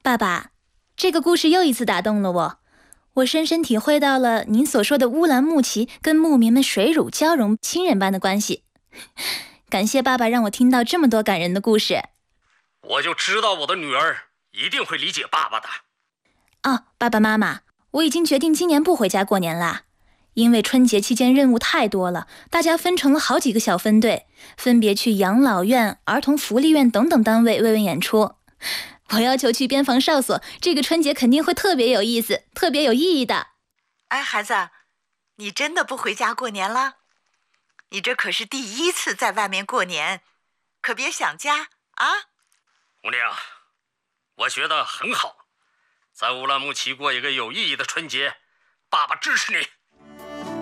爸爸，这个故事又一次打动了我，我深深体会到了您所说的乌兰牧骑跟牧民们水乳交融、亲人般的关系。感谢爸爸让我听到这么多感人的故事。 我就知道我的女儿一定会理解爸爸的。 哦，爸爸妈妈，我已经决定今年不回家过年啦。因为春节期间任务太多了，大家分成了好几个小分队，分别去养老院、儿童福利院等等单位慰问演出。我要求去边防哨所，这个春节肯定会特别有意思，特别有意义的。 哎，孩子，你真的不回家过年了？你这可是第一次在外面过年，可别想家啊！ 姑娘，我觉得很好，在乌兰牧骑过一个有意义的春节，爸爸支持你。